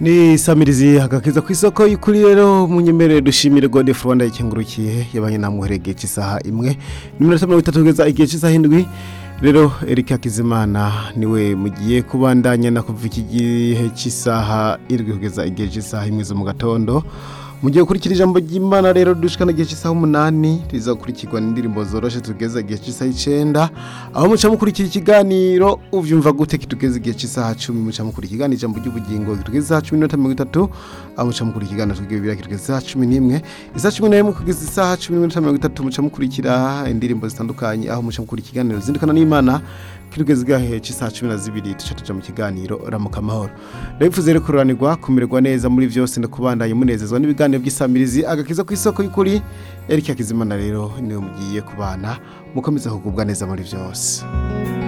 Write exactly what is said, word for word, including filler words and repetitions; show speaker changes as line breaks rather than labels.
ni samirizi hagakiza ku isoko y'ukuri rero munyemerere dushimire Gode Rwanda ikengurukiye yabanye namweregeye isaha imwe n'iminota mirongo itatu kugeza igihe cy'isaha indwi rero Eric Hakizimana niwe mugiye kubandanya na kuva iki gihe cy'isaha irwi kugeza igihe cy'isaha imwe zo mu gatondo mugiye kurikira ijambo ry'Imana rero dushikana igihe cy'isaha umunani rizakurikirwa n'indirimbo zoroshe tugeza igihe cy'isaha icenda aho muca mukurikira ikiganiro uvyumva gute kitugeza igihe cy'isaha cumi muca mukurikira ikiganiro ijambo ry'ubugingo kitugeza cumi n'iminota mirongo itatu aho muca mukurikira ikiganiro twibwira kitugeza cumi n'imwe isaha cumi n'imwe kugeza isaha cumi n'iminota mirongo itatu muca mukurikira indirimbo zitandukanye aho muca mukurikira ikiganiro zindukana n'Imana kirugeze gahe cy'isaha cumi na zibiri tuca tuja mu kiganiro ramuka amahoro ndabifuze rero kururanirwa kumererwa neza muri vyose no kubandanya munezezwa n'ibiganiro by'isamirizi agakiza ku isoko y'ukuri Eric Hakizimana rero niwe mugiye kubana mukomeza kugubwa neza muri vyose.